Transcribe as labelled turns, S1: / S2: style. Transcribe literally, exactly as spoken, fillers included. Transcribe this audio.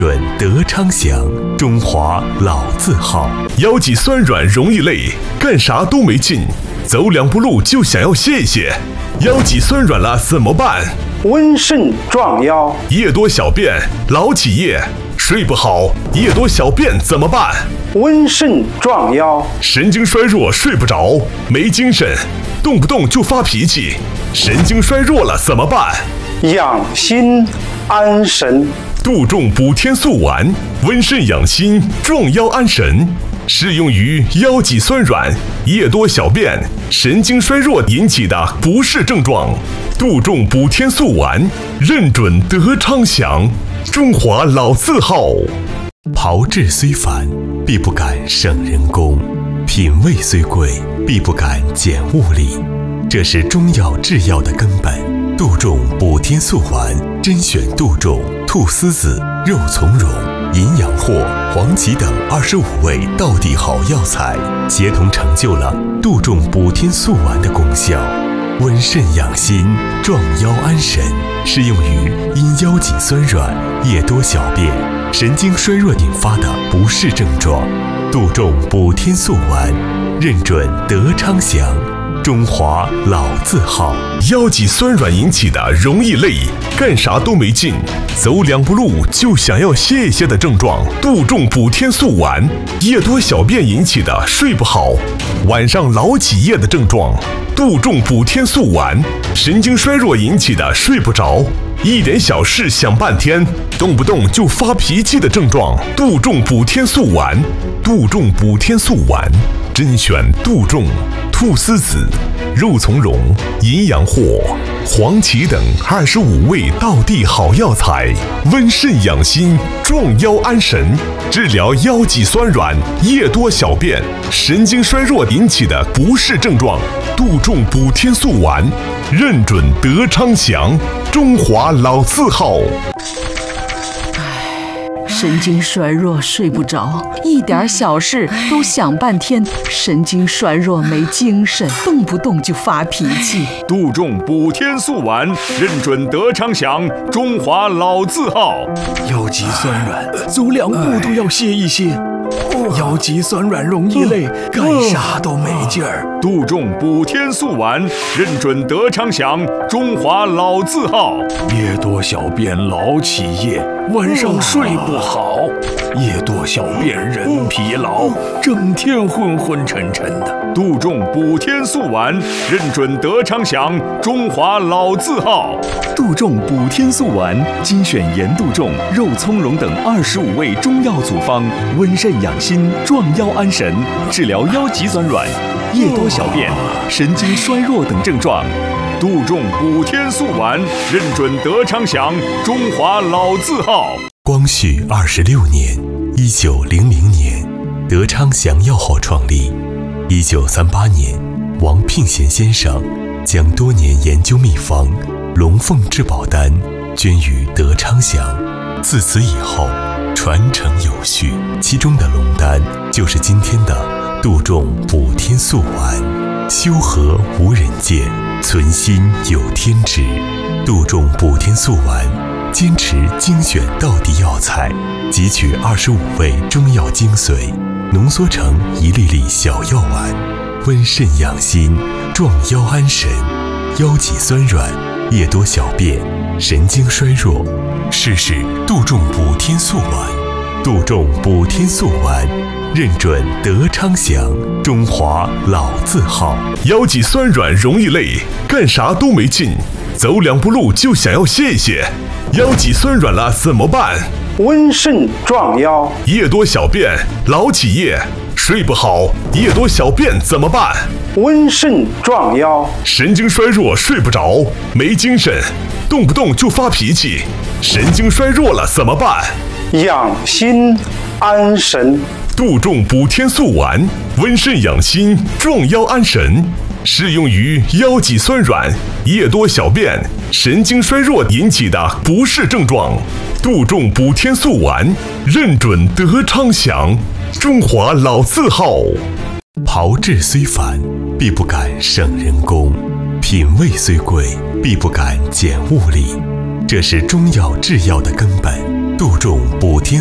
S1: 润德昌祥，中华老字号。腰脊酸软容易累，干啥都没劲，走两步路就想要歇一歇。腰脊酸软了怎么办？
S2: 温肾壮腰。
S1: 夜多小便，老起夜，睡不好，夜多小便怎么办？
S2: 温肾壮腰。
S1: 神经衰弱，睡不着，没精神，动不动就发脾气，神经衰弱了怎么办？
S2: 养心安神。
S1: 杜仲补天素丸，温肾养心，壮腰安神，适用于腰脊酸软、夜多小便、神经衰弱引起的不适症状。杜仲补天素丸，认准德昌祥，中华老字号。炮制虽繁，必不敢省人工；品味虽贵，必不敢减物力。这是中药制药的根本。杜仲补天素丸，甄选杜仲、菟丝子、肉苁蓉、银养藿、黄芪等二十五味道地好药材，协同成就了杜仲补天素丸的功效。温肾养心，壮腰安神，适用于因腰脊酸软、夜多小便、神经衰弱引发的不适症状。杜仲补天素丸，认准德昌祥，中华老字号。腰脊酸软引起的容易累，干啥都没劲，走两步路就想要歇一歇的症状。杜仲补天素丸。夜多小便引起的睡不好，晚上老起夜的症状。杜仲补天素丸。神经衰弱引起的睡不着，一点小事想半天，动不动就发脾气的症状。杜仲补天素丸。杜仲补天素丸，甄选杜仲、菟丝子、肉苁蓉、银养藿、黄芪等二十五味道地好药材，温肾养心，壮腰安神，治疗腰脊酸软、夜多小便、神经衰弱引起的不适症状。杜仲补天素丸，认准德昌祥，中华老字号。
S3: 神经衰弱睡不着，一点小事都想半天，神经衰弱没精神，动不动就发脾气。
S4: 杜仲补天素丸，认准德昌祥，中华老字号。
S5: 腰脊酸软，走两步都要歇一歇。腰脊酸软容易累，干啥都没劲儿。
S4: 杜仲补天素丸，认准德昌祥，中华老字号。
S5: 夜多小便老起夜，晚上睡不好，夜多小便人疲劳，整天昏昏沉沉的。
S4: 杜仲补天素丸，认准德昌祥，中华老字号。
S6: 杜仲补天素丸，精选盐杜仲、肉苁蓉等二十五味中药组方，温肾养心，壮腰安神，治疗腰脊酸软、夜多小便、神经衰弱等症状。
S4: 杜仲补天素丸，认准德昌祥，中华老字号。
S1: 光绪二十六年，一九零零年，德昌祥药号创立。一九三八年，王聘贤先生将多年研究秘方龙凤至宝丹捐于德昌祥。自此以后，传承有序，其中的龙丹就是今天的杜仲补天素丸。修和无人见，存心有天知。杜仲补天素丸，坚持精选道地药材，汲取二十五味中药精髓，浓缩成一粒粒小药丸，温肾养心，壮腰安神。腰脊酸软、夜多小便、神经衰弱，试试杜仲补天素丸。杜仲补天素丸，认准德昌祥，中华老字号。腰脊酸软容易累，干啥都没劲，走两步路就想要歇一歇。腰脊酸软了怎么办？
S2: 温肾壮腰。
S1: 夜多小便，老起夜，睡不好，夜多小便怎么办？
S2: 温肾壮腰。
S1: 神经衰弱，睡不着，没精神，动不动就发脾气，神经衰弱了怎么办？
S2: 养心安神。
S1: 杜仲补天素丸，温肾养心，壮腰安神，适用于腰脊酸软、夜多小便、神经衰弱引起的不适症状。杜仲补天素丸，认准德昌祥，中华老字号。炮制虽繁，必不敢省人工；品味虽贵，必不敢减物力。这是中药制药的根本。 杜仲补天